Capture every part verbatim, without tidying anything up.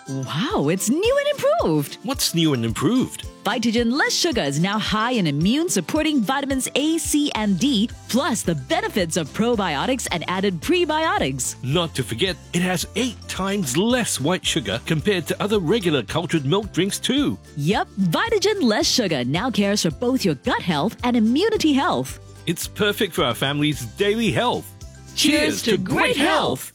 Wow, it's new and improved. What's new and improved? Vitagen Less Sugar is now high in immune-supporting vitamins A, C, and D, plus the benefits of probiotics and added prebiotics. Not to forget, it has eight times less white sugar compared to other regular cultured milk drinks too. Yep, Vitagen Less Sugar now cares for both your gut health and immunity health. It's perfect for our family's daily health. Cheers, Cheers to, to great health!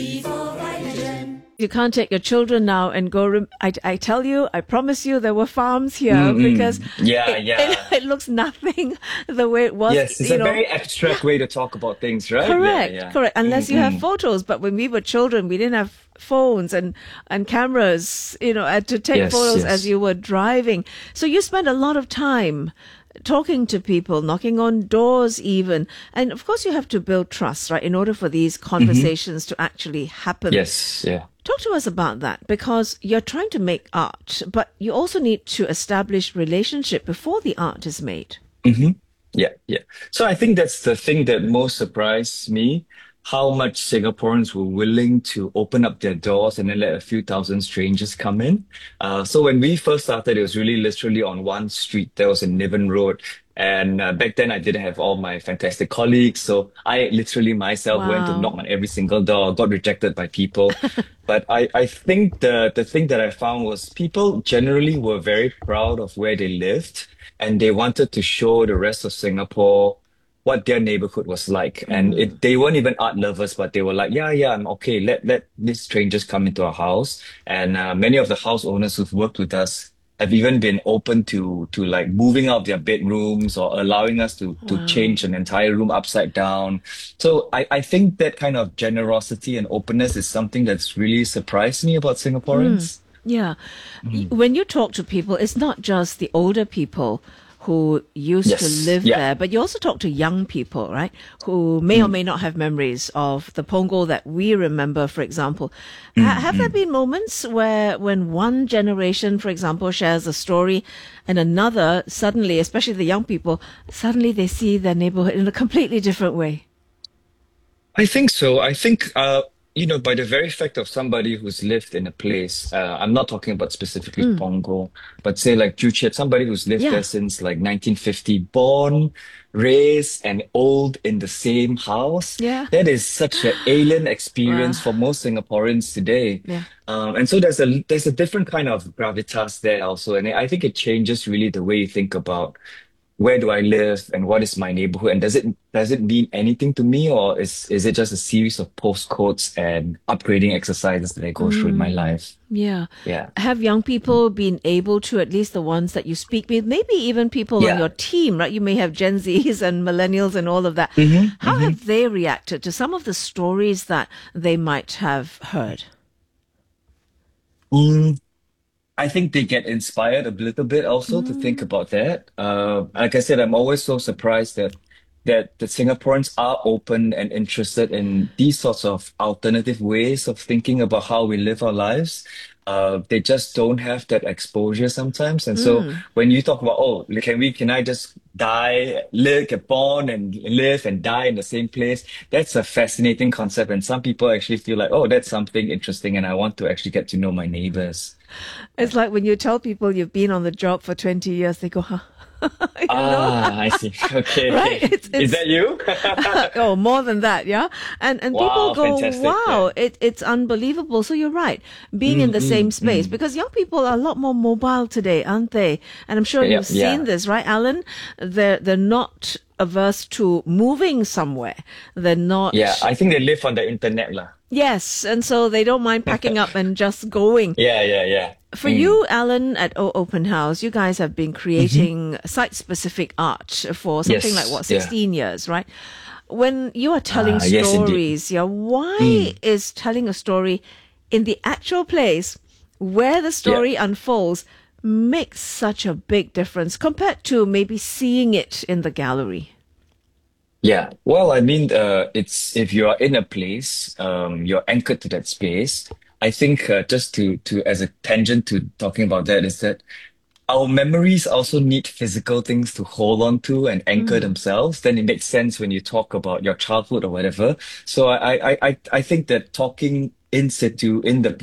You can't take your children now and go. Rem- I, I tell you, I promise you, there were farms here Mm-mm. because yeah, it, yeah. It, it looks nothing the way it was. Yes, it's you a know. very abstract way to talk about things, right? Correct, yeah, yeah. correct. Unless Mm-mm. you have photos, but when we were children, we didn't have phones and and cameras, you know, to take yes, photos yes. as you were driving. So you spent a lot of time talking to people, knocking on doors even. And of course you have to build trust, right, in order for these conversations mm-hmm. to actually happen. Yes, yeah. Talk to us about that, because you're trying to make art, but you also need to establish relationship before the art is made. Mm-hmm. Yeah, yeah. So I think that's the thing that most surprised me, how much Singaporeans were willing to open up their doors and then let a few thousand strangers come in. Uh, so when we first started, it was really literally on one street. That was in Niven Road. And uh, back then I didn't have all my fantastic colleagues. So I literally myself Wow. went to knock on every single door, got rejected by people. But I, I think the, the thing that I found was people generally were very proud of where they lived, and they wanted to show the rest of Singapore what their neighborhood was like. And Mm. it, they weren't even art lovers, but they were like, yeah, yeah, I'm okay. Let, let these strangers come into our house. And uh, many of the house owners who've worked with us have even been open to, to like moving out their bedrooms or allowing us to, to Wow. change an entire room upside down. So I, I think that kind of generosity and openness is something that's really surprised me about Singaporeans. Yeah. Y- When you talk to people, it's not just the older people who used Yes. to live Yeah. there, but you also talk to young people, right? Who may or may not have memories of the Punggol that we remember, for example. Ha- have there been moments where, when one generation, for example, shares a story and another suddenly, especially the young people, suddenly they see their neighborhood in a completely different way? I think so. I think, uh, you know, by the very fact of somebody who's lived in a place, uh, I'm not talking about specifically Punggol, but say like Joo Chiat, somebody who's lived Yeah. there since like nineteen fifty, born, raised, and old in the same house. Yeah. That is such an alien experience Wow. for most Singaporeans today. Yeah. Um, and so there's a there's a different kind of gravitas there also, and I think it changes really the way you think about where do I live and what is my neighborhood, and does it does it mean anything to me, or is is it just a series of postcodes and upgrading exercises that I go through in my life? Yeah. Yeah. Have young people been able to, at least the ones that you speak with, maybe even people on Yeah. your team, right? You may have Gen Zs and millennials and all of that. Mm-hmm, How have they reacted to some of the stories that they might have heard? Mm, I think they get inspired a little bit also to think about that. Uh, like I said, I'm always so surprised that that the Singaporeans are open and interested in these sorts of alternative ways of thinking about how we live our lives. Uh, they just don't have that exposure sometimes. And so when you talk about, oh, can we, can I just die, live, get born and live and die in the same place? That's a fascinating concept. And some people actually feel like, oh, that's something interesting. And I want to actually get to know my neighbors. It's like when you tell people you've been on the job for twenty years, they go, huh? You know? Ah, I see. Okay. Right? It's- it's- Is that you? Oh, more than that, yeah. And and people Wow, go, fantastic, wow, yeah. it, it's unbelievable. So you're right, being in the same space, because young people are a lot more mobile today, aren't they? And I'm sure Yeah, you've seen yeah. this, right, Alan? They're they're not averse to moving somewhere. They're not. Yeah, I think they live on the internet lah. Yes, and so they don't mind packing up and just going. Yeah, yeah, yeah. For you, Alan, at O Open House, you guys have been creating site-specific art for something Yes, like, what, yeah. sixteen years, right? When you are telling Ah, yes, indeed. stories, yeah, why is telling a story in the actual place where the story unfolds makes such a big difference compared to maybe seeing it in the gallery? Yeah. Well, I mean, uh, it's if you are in a place, um, you're anchored to that space. I think uh, just to to as a tangent to talking about that is that our memories also need physical things to hold on to and anchor themselves. Then it makes sense when you talk about your childhood or whatever. So I I I I I think that talking in situ in the